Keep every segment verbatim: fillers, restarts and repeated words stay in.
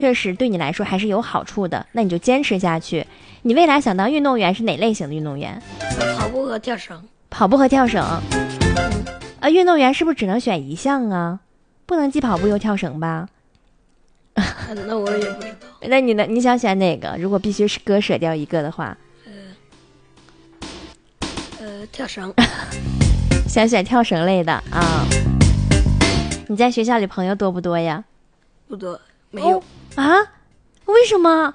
确实对你来说还是有好处的，那你就坚持下去。你未来想当运动员是哪类型的运动员？ 跑步和跳绳。 跑步和跳绳。嗯、啊，运动员是不是只能选一项啊？不能既跑步又跳绳吧？ 那我也不知道。 那你呢？你想选哪个？如果必须是割舍掉一个的话， 呃，呃，跳绳。 想选跳绳类的啊？你在学校里朋友多不多呀？ 不多，没有。 哦、啊？为什么？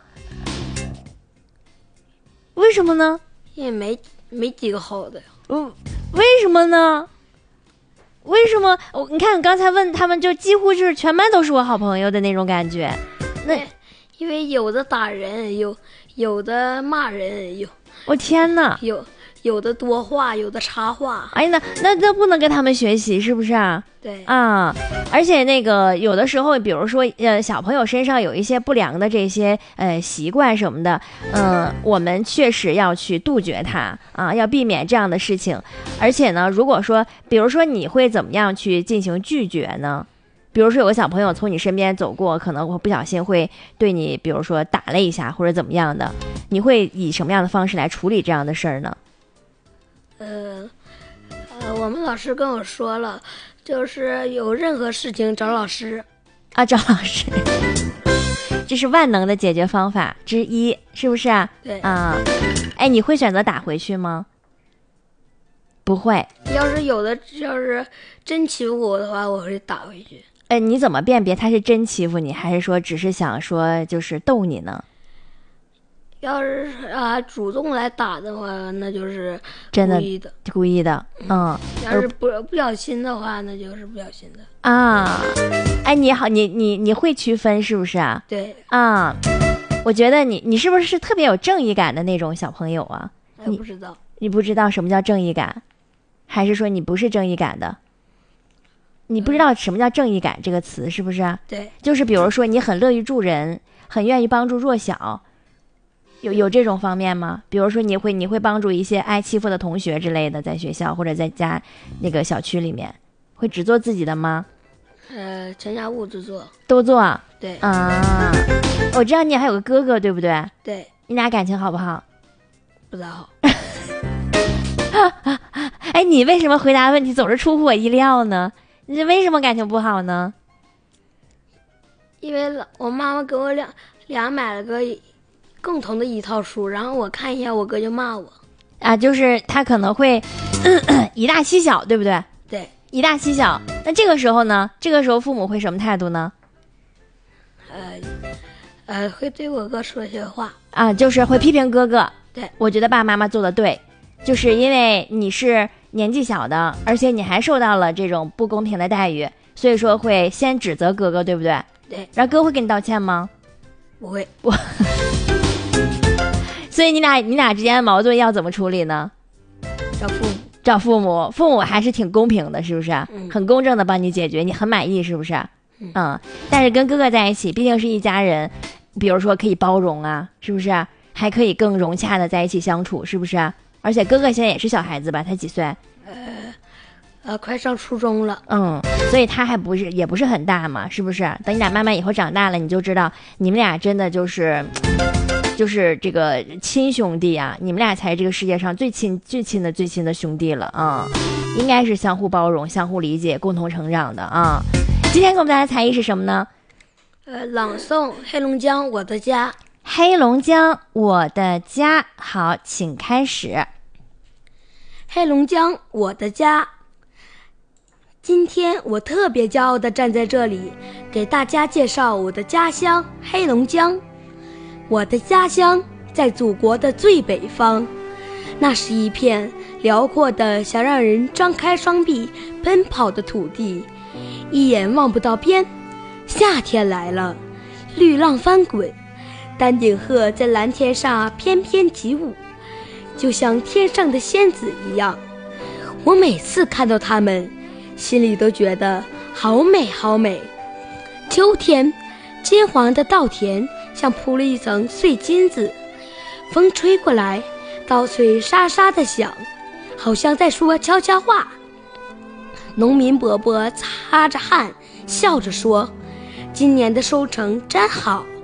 为什么呢？ 因为没没几个好的。 嗯，为什么呢？为什么？我你看，我刚才问他们，就几乎就是全班都是我好朋友的那种感觉。那因为有的打人，有有的骂人，有我天哪， 有有的多话，有的插话。 哎，那那那不能跟他们学习，是不是啊？ 对啊，而且那个有的时候，比如说呃，小朋友身上有一些不良的这些呃习惯什么的，嗯、呃，我们确实要去杜绝它啊，要避免这样的事情。而且呢，如果说，比如说你会怎么样去进行拒绝呢？比如说有个小朋友从你身边走过，可能会不小心会对你，比如说打了一下或者怎么样的，你会以什么样的方式来处理这样的事儿呢？ 呃呃，我们老师跟我说了，就是有任何事情找老师啊，找老师，这是万能的解决方法之一，是不是啊？ 对啊，哎，你会选择打回去吗？不会。 要是有的要是真欺负我的话，我会打回去。 哎，你怎么辨别他是真欺负你，还是说只是想说就是逗你呢？ 要是啊主动来打的话，那就是真的故意的， 故意的，嗯。 要是不不小心的话，那就是不小心的啊。哎，你好，你你你会区分是不是啊？ 对啊，我觉得你你是不是特别有正义感的那种小朋友啊？ 我不知道， 你不知道什么叫正义感，还是说你不是正义感的？你不知道什么叫正义感这个词是不是啊？ 对， 就是比如说你很乐于助人，很愿意帮助弱小。有有这种方面吗？比如说你会你会帮助一些挨欺负的同学之类的，在学校或者在家那个小区里面，会只做自己的吗？ 呃，全家务都做， 都做。 对啊，我知道你还有个哥哥，对不对？ 对， 你俩感情好不好？ 不大好。 哎，你为什么回答问题总是出乎我意料呢？你为什么感情不好呢？ 因为我妈妈给我俩俩买了个共同的一套书，然后我看一下，我哥就骂我。 啊，就是他可能会咳咳以大欺小，对不对？ 对， 以大欺小。那这个时候呢？这个时候父母会什么态度呢？ 呃，呃，会对我哥说些话啊，就是会批评哥哥。 对， 我觉得爸爸妈妈做的对，就是因为你是年纪小的，而且你还受到了这种不公平的待遇，所以说会先指责哥哥，对不对？ 对。 然后哥会给你道歉吗？ 不会。 我。所以你俩你俩之间的矛盾要怎么处理呢？ 找父母。 找父母，父母还是挺公平的，是不是？ 嗯、 很公正的帮你解决，你很满意，是不是？ 嗯, 嗯。但是跟哥哥在一起，毕竟是一家人，比如说可以包容啊，是不是？还可以更融洽的在一起相处，是不是？而且哥哥现在也是小孩子吧？他几岁？ 呃，呃，快上初中了。 嗯，所以他还不是也不是很大嘛，是不是？等你俩慢慢以后长大了，你就知道你们俩真的就是就是这个亲兄弟啊，你们俩才是这个世界上最亲最亲的最亲的兄弟了啊、嗯！应该是相互包容、相互理解、共同成长的啊。今天给我们带来的才艺是什么呢？ 呃，朗诵《黑龙江我的家》。 黑龙江我的家，好，请开始。 黑龙江我的家，今天我特别骄傲地站在这里，给大家介绍我的家乡黑龙江。我的家乡在祖国的最北方，那是一片辽阔的想让人张开双臂奔跑的土地，一眼望不到边。夏天来了，绿浪翻滚，丹顶鹤在蓝天上翩翩起舞，就像天上的仙子一样。我每次看到它们，心里都觉得好美好美。秋天，金黄的稻田像铺了一层碎金子，风吹过来，稻穗沙沙地响，好像在说悄悄话。农民伯伯擦着汗，笑着说：“今年的收成真好。”